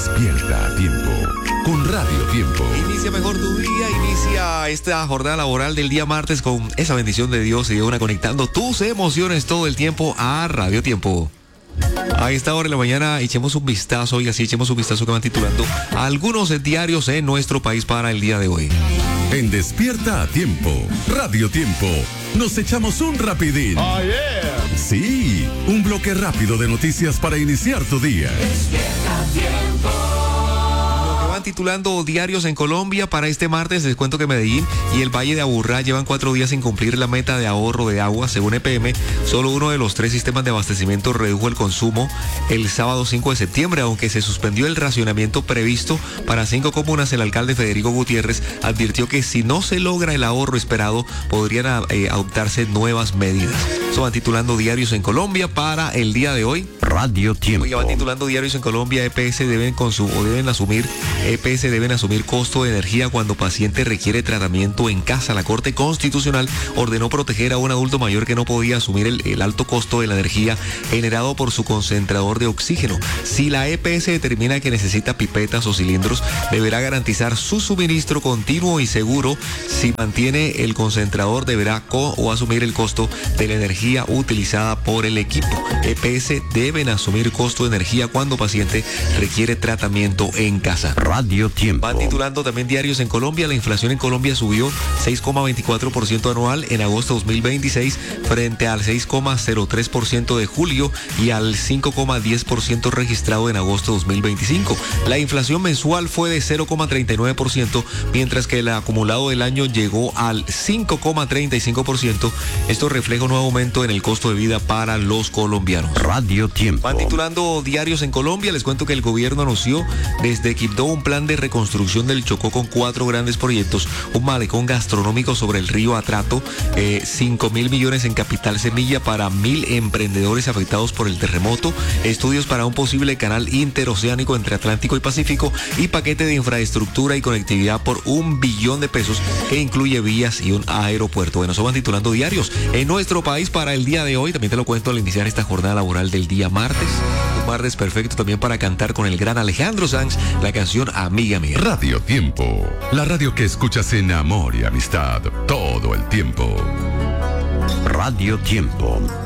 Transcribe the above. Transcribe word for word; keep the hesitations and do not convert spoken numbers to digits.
Despierta a tiempo con Radio Tiempo. Inicia mejor tu día, inicia esta jornada laboral del día martes con esa bendición de Dios y de una conectando tus emociones todo el tiempo a Radio Tiempo. A esta hora de la mañana echemos un vistazo y así echemos un vistazo que van titulando algunos diarios en nuestro país para el día de hoy. En Despierta a Tiempo, Radio Tiempo, nos echamos un rapidín. Oh, yeah. Sí, un bloque rápido de noticias para iniciar tu día. Despierta a Tiempo. Van titulando diarios en Colombia para este martes. Les cuento que Medellín y el Valle de Aburrá llevan cuatro días sin cumplir la meta de ahorro de agua. Según E P M, solo uno de los tres sistemas de abastecimiento redujo el consumo el sábado cinco de septiembre, aunque se suspendió el racionamiento previsto para cinco comunas. El alcalde Federico Gutiérrez advirtió que si no se logra el ahorro esperado, podrían eh, adoptarse nuevas medidas. Eso van titulando diarios en Colombia para el día de hoy. Radio Tiempo. Oiga, van titulando diarios en Colombia. E P S deben consum- o deben asumir E P S deben asumir costo de energía cuando paciente requiere tratamiento en casa. La Corte Constitucional ordenó proteger a un adulto mayor que no podía asumir el, el alto costo de la energía generado por su concentrador de oxígeno. Si la E P S determina que necesita pipetas o cilindros, deberá garantizar su suministro continuo y seguro. Si mantiene el concentrador, deberá co- o asumir el costo de la energía utilizada por el equipo. E P S deben asumir costo de energía cuando paciente requiere tratamiento en casa. Radio Tiempo. Van titulando también diarios en Colombia. La inflación en Colombia subió seis coma veinticuatro por ciento anual en agosto dos mil veintiséis frente al seis coma cero tres por ciento de julio y al cinco coma diez por ciento registrado en agosto dos mil veinticinco. La inflación mensual fue de cero coma treinta y nueve por ciento, mientras que el acumulado del año llegó al cinco coma treinta y cinco por ciento. Esto refleja un nuevo aumento en el costo de vida para los colombianos. Radio Tiempo. Van titulando diarios en Colombia. Les cuento que el gobierno anunció desde Quibdó un plan de reconstrucción del Chocó con cuatro grandes proyectos, un malecón gastronómico sobre el río Atrato, eh, cinco mil millones en capital semilla para mil emprendedores afectados por el terremoto, estudios para un posible canal interoceánico entre Atlántico y Pacífico y paquete de infraestructura y conectividad por un billón de pesos que incluye vías y un aeropuerto. Bueno, eso van titulando diarios en nuestro país para el día de hoy. También te lo cuento al iniciar esta jornada laboral del día martes. Un martes perfecto también para cantar con el gran Alejandro Sanz la canción Amiga Mía. Radio Tiempo, la radio que escuchas en amor y amistad todo el tiempo. Radio Tiempo.